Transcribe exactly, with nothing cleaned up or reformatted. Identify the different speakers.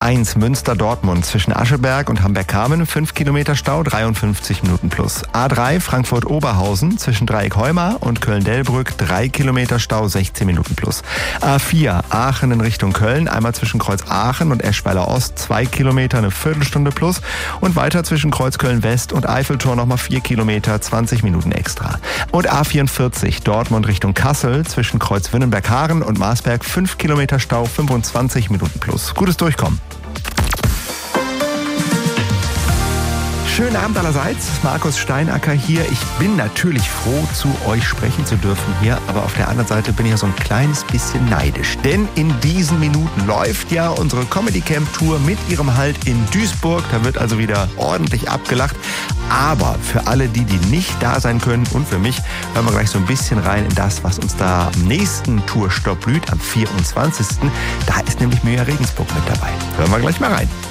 Speaker 1: eins Münster-Dortmund zwischen Ascheberg und Hamberg-Kamen, fünf Kilometer Stau, dreiundfünfzig Minuten plus. A drei Frankfurt-Oberhausen zwischen Dreieck-Heumar und Köln-Delbrück, drei Kilometer Stau, sechzehn Minuten plus. A vier Aachen in Richtung Köln, einmal zwischen Kreuz Aachen und Eschweiler Ost, zwei Kilometer, eine Viertelstunde plus. Und weiter zwischen Kreuz Köln-West und Eiffeltor nochmal vier Kilometer, zwanzig Minuten extra. Und A vierundvierzig Dortmund Richtung Kassel zwischen Kreuz Wünnenberg-Haaren und Marsberg, fünf Kilometer Stau, fünfundzwanzig Minuten plus. Gutes Durchkommen. Schönen Abend allerseits, Markus Steinacker hier. Ich bin natürlich froh, zu euch sprechen zu dürfen hier, aber auf der anderen Seite bin ich ja so ein kleines bisschen neidisch. Denn in diesen Minuten läuft ja unsere Comedy Camp Tour mit ihrem Halt in Duisburg. Da wird also wieder ordentlich abgelacht. Aber für alle die, die nicht da sein können und für mich, hören wir gleich so ein bisschen rein in das, was uns da am nächsten Tourstopp blüht, am vierundzwanzigsten Da ist nämlich Mirja Regensburg mit dabei. Hören wir gleich mal rein.